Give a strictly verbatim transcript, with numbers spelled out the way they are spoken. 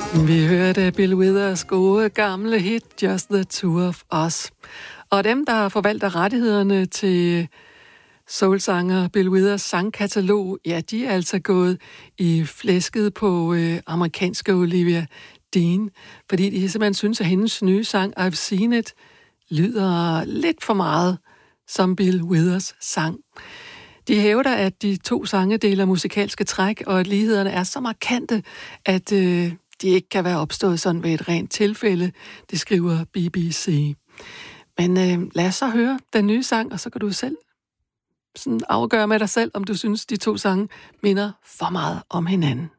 Vi hørte Bill Withers gode gamle hit Just the Two of Us. Og dem, der forvalter rettighederne til soulsanger Bill Withers sangkatalog, ja, de er altså gået i flæsket på øh, amerikanske Olivia Dean, fordi de simpelthen synes, at hendes nye sang I've Seen It lyder lidt for meget som Bill Withers sang. De hævder, at de to sange deler musikalske træk, og at lighederne er så markante, at øh, de ikke kan være opstået sådan ved et rent tilfælde, det skriver B B C. Men øh, lad os så høre den nye sang, og så kan du selv sådan afgøre med dig selv, om du synes, de to sange minder for meget om hinanden.